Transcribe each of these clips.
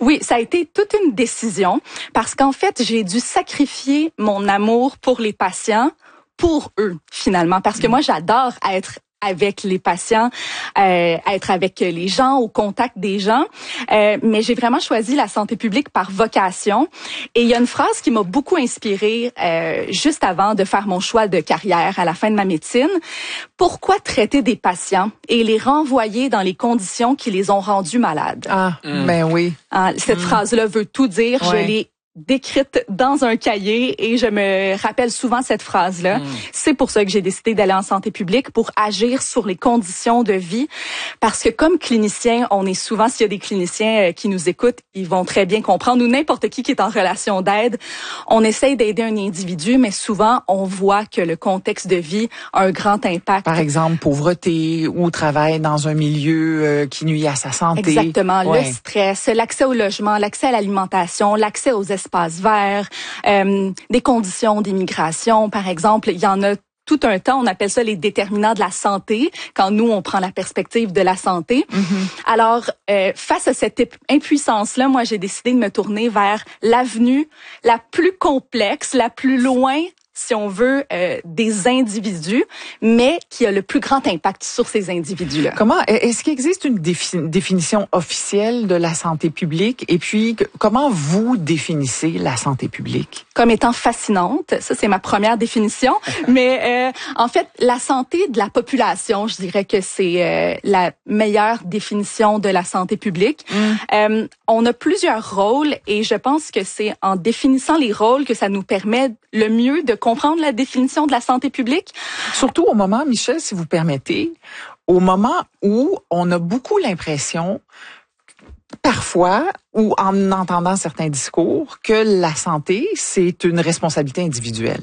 Oui, ça a été toute une décision parce qu'en fait, j'ai dû sacrifier mon amour pour les patients pour eux, finalement. Parce que moi, j'adore être avec les patients, être avec les gens, au contact des gens. Mais j'ai vraiment choisi la santé publique par vocation. Et il y a une phrase qui m'a beaucoup inspirée juste avant de faire mon choix de carrière à la fin de ma médecine. Pourquoi traiter des patients et les renvoyer dans les conditions qui les ont rendus malades? Ben oui. Cette phrase-là veut tout dire. Ouais. Je l'ai décrite dans un cahier et je me rappelle souvent cette phrase-là. C'est pour ça que j'ai décidé d'aller en santé publique, pour agir sur les conditions de vie. Parce que comme clinicien, on est souvent, s'il y a des cliniciens qui nous écoutent, ils vont très bien comprendre, ou n'importe qui est en relation d'aide, on essaye d'aider un individu, mais souvent, on voit que le contexte de vie a un grand impact. Par exemple, pauvreté ou travail dans un milieu qui nuit à sa santé. Exactement. Ouais. Le stress, l'accès au logement, l'accès à l'alimentation, l'accès aux espaces verts, des conditions d'immigration, par exemple. Il y en a tout un temps, on appelle ça les déterminants de la santé, quand nous, on prend la perspective de la santé. Alors, face à cette impuissance-là, moi, j'ai décidé de me tourner vers l'avenue la plus complexe, la plus loin, si on veut, des individus, mais qui a le plus grand impact sur ces individus-là. Est-ce qu'il existe une définition officielle de la santé publique? Et puis, comment vous définissez la santé publique? Comme étant fascinante, ça c'est ma première définition. Mais en fait, la santé de la population, je dirais que c'est la meilleure définition de la santé publique. On a plusieurs rôles et je pense que c'est en définissant les rôles que ça nous permet le mieux de comprendre la définition de la santé publique. Surtout au moment, Michel, si vous permettez, au moment où on a beaucoup l'impression, parfois, ou en entendant certains discours, que la santé, c'est une responsabilité individuelle.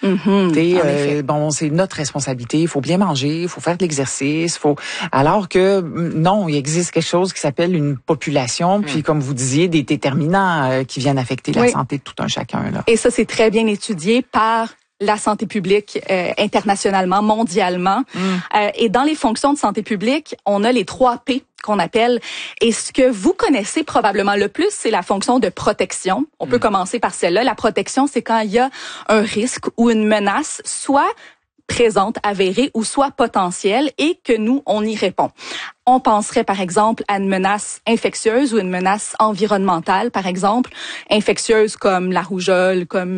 C'est notre responsabilité, il faut bien manger, il faut faire de l'exercice, alors que non, il existe quelque chose qui s'appelle une population, puis comme vous disiez, des déterminants qui viennent affecter la santé de tout un chacun. Là. Et ça, c'est très bien étudié par la santé publique internationalement, mondialement. Et dans les fonctions de santé publique, on a les 3 P qu'on appelle. Et ce que vous connaissez probablement le plus, c'est la fonction de protection. On peut commencer par celle-là. La protection, c'est quand il y a un risque ou une menace, soit présente, avérée, ou soit potentielle, et que nous, on y répond. On penserait, par exemple, à une menace infectieuse ou une menace environnementale, par exemple. Infectieuse comme la rougeole, comme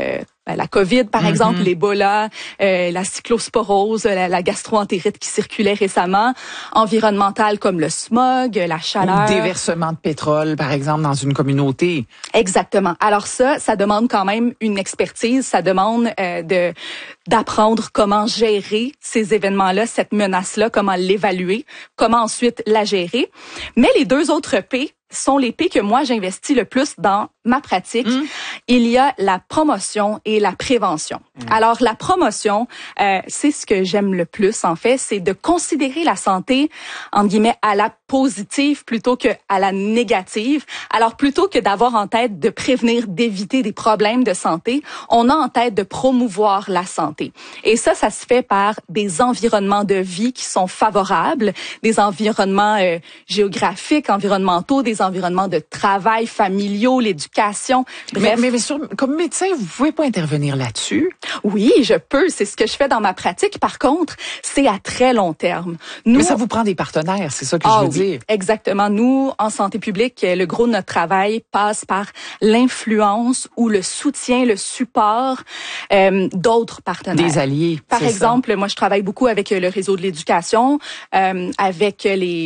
la COVID, par exemple, l'Ebola, la cyclosporose, la gastroentérite qui circulait récemment. Environnementale comme le smog, la chaleur. Ou le déversement de pétrole, par exemple, dans une communauté. Exactement. Alors ça demande quand même une expertise. Ça demande d'apprendre comment gérer ces événements-là, cette menace-là, comment l'évaluer, comment ensuite la gérer. Mais les 2 autres P sont les P que moi j'investis le plus dans ma pratique. Il y a la promotion et la prévention. Alors la promotion, c'est ce que j'aime le plus en fait, c'est de considérer la santé entre guillemets à la positive plutôt que à la négative. Alors plutôt que d'avoir en tête de prévenir, d'éviter des problèmes de santé, on a en tête de promouvoir la santé. Et ça se fait par des environnements de vie qui sont favorables, des environnements géographiques, environnementaux, des environnements de travail, familiaux, l'éducation. Bref. Mais comme médecin, vous pouvez pas intervenir là-dessus? Oui, je peux. C'est ce que je fais dans ma pratique. Par contre, c'est à très long terme. Mais ça vous prend des partenaires, c'est ça que je veux dire. Exactement. Nous, en santé publique, le gros de notre travail passe par l'influence ou le soutien, le support d'autres partenaires. Des alliés. Par exemple, moi, je travaille beaucoup avec le réseau de l'éducation, avec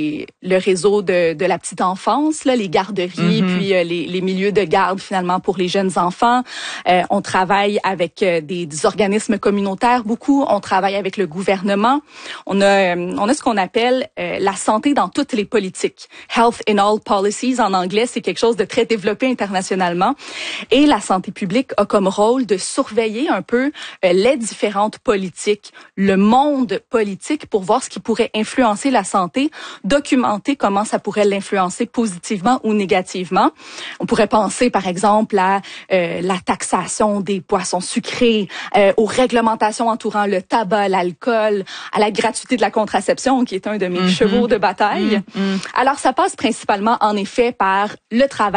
le réseau de la petite enfance, là, les garderies, puis les milieux de garde finalement pour les jeunes enfants. On travaille avec des organismes communautaires beaucoup. On travaille avec le gouvernement. On a ce qu'on appelle la santé dans toutes les politiques. Health in all policies en anglais, c'est quelque chose de très développé internationalement. Et la santé publique a comme rôle de surveiller un peu les différentes politiques, le monde politique pour voir ce qui pourrait influencer la santé, documenter comment ça pourrait l'influencer positivement ou négativement. On pourrait penser par exemple à la taxation des boissons sucrées, aux réglementations entourant le tabac, l'alcool, à la gratuité de la contraception qui est un de mes chevaux de bataille. Alors ça passe principalement en effet par le travail